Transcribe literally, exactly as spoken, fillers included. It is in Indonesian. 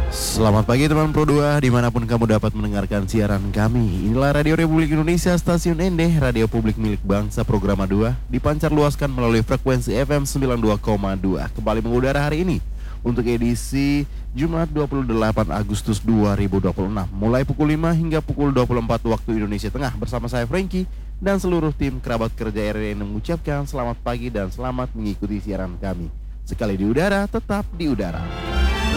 Selamat pagi teman Pro dua, dimanapun kamu dapat mendengarkan siaran kami. Inilah Radio Republik Indonesia, stasiun Ende, radio publik milik bangsa Programa dua, dipancar luaskan melalui frekuensi F M sembilan puluh dua koma dua. Kembali mengudara hari ini untuk edisi Jumat dua puluh delapan Agustus dua ribu dua puluh enam, mulai pukul lima hingga pukul dua puluh empat waktu Indonesia Tengah. Bersama saya Frankie dan seluruh tim kerabat kerja R R I yang mengucapkan selamat pagi dan selamat mengikuti siaran kami. Sekali di udara, tetap di udara.